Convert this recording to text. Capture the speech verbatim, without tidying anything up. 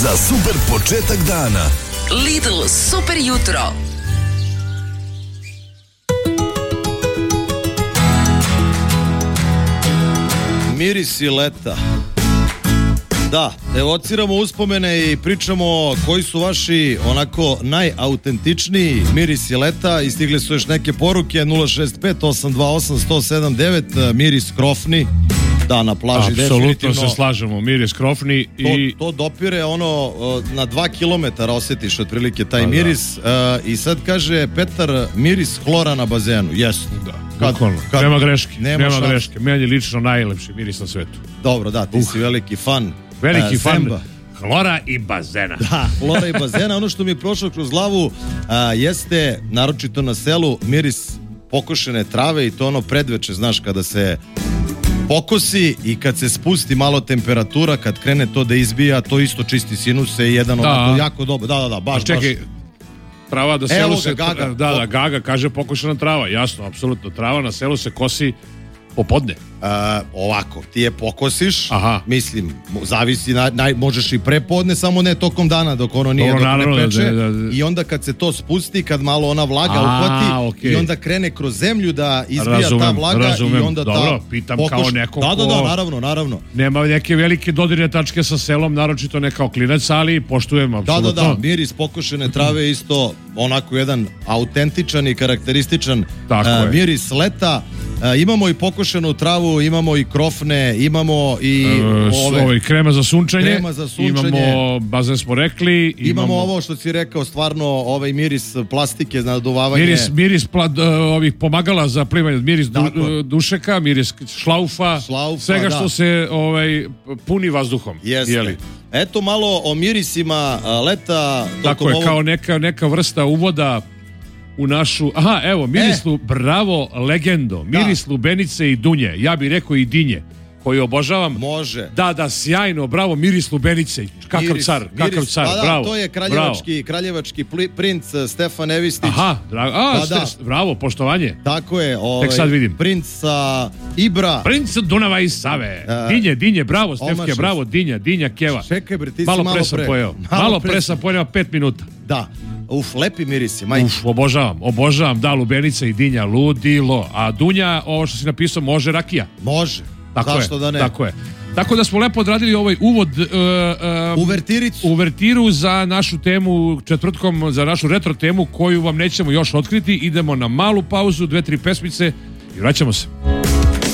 za super početak dana. Lidl super jutro. Mirisi leta. Da, evociramo uspomene i pričamo koji su vaši onako najautentičniji mirisi leta i stigle su još neke poruke. Nula šest pet osam dva osam sto sedam devet, miris krofni. Da, na plaži apsolutno definitivno se slažemo, miris krofni i to, to dopire ono na dva kilometara osjetiš otprilike taj A, miris. Da. Uh, i sad kaže Petar, miris hlora na bazenu. Jesu. da, kad, kad, nema greške, nema, nema šans. greške. Meni je lično najlepši miris na svetu. Dobro, da, ti uh. si veliki fan. Veliki uh, fan Zemba. Hlora i bazena. Da, hlora i bazena. Ono što mi je prošlo kroz glavu a, jeste, naročito na selu, miris pokošene trave i to ono predveče, znaš, kada se pokosi i kad se spusti malo temperatura, kad krene to da izbija, to isto čisti sinuse i jedan da. onako jako dobro. Da, da, da, baš, A čekaj, baš. Trava da selu Evo se... ga, Gaga. Da, da, Gaga kaže pokošena trava. Jasno, apsolutno. Trava na selu se kosi popodne. Uh, ovako, ti je pokosiš. Aha. Mislim, zavisi, na, naj, možeš i prepodne, samo ne tokom dana dok ono nije, Dobro, dok naravno, ne peče. da, da, da. I onda kad se to spusti, kad malo ona vlaga A, uhvati okay. i onda krene kroz zemlju da izbija razumem, ta vlaga razumem. i onda Dobro, ta pitam pokoš... kao neko da, da, ko... da, naravno, naravno. Nema neke velike dodirne tačke sa selom, naročito ne kao klinac, ali poštujem apsolutno. Da, da, da, miris pokošene trave isto onako jedan autentičan i karakterističan uh, miris leta. Uh, imamo i pokošenu travu, imamo i krofne, imamo i e, ove, ovaj, krema za sunčanje, krema za sunčanje, imamo bazen smo rekli, imamo, imamo ovo što si rekao, stvarno ovaj miris plastike za naduvavanje, miris, miris pla, uh, ovih pomagala za plivanje, miris du, uh, dušeka, miris šlaufa, šlaufa svega da. Što se ovaj, puni vazduhom. Jeste. Jeli? Eto malo o mirisima leta. Tako je, ovog... kao neka, neka vrsta uvoda u našu, aha, evo, miris, e. bravo, legendo, miris da. Lubenice i dunje, ja bih rekao i dinje, koji obožavam. Može. Da, da, sjajno, bravo, miris Lubenice, kakav miris, car, kakav miris, car, pa da, bravo. to je kraljevački, bravo. kraljevački pli, princ Stefan Evistić. Aha, drago, a, pa ste, da. bravo, poštovanje. Tako je, ovaj, tek sad vidim. Princ sa Ibra. Princ Dunava i Save. Uh, dinje, dinje, bravo, Stefke, omašest. bravo, dinja, dinja, keva. Čekaj bre, ti malo si malo pre sam pre. pojeo, malo, malo pre sam pojeo, pet minuta. Da. Uf, lepi mirisi, majke. Uf, obožavam, obožavam, da, lubenica i dinja, ludilo. A dunja, ovo što si napisao, može rakija. Može, tako zašto je, da ne? Tako je. Tako da smo lepo odradili ovaj uvod uh, uh, Uvertiricu. Uvertiru za našu temu četvrtkom, za našu retro temu koju vam nećemo još otkriti. Idemo na malu pauzu, dve, tri pesmice i vraćamo se.